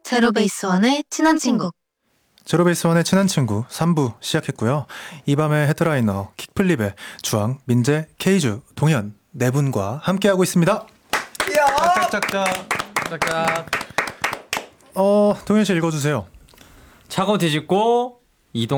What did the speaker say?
제로베이스원의 친한 친구. 제로베이스원의 친한 친구 3부 시작했고요. 이 밤의 헤드라이너 킥플립의 주황, 민재, 케이주, 동현 네 분과 함께하고 있습니다. 짝짝짝. 동현 씨 읽어주세요. 차고 뒤집고 이동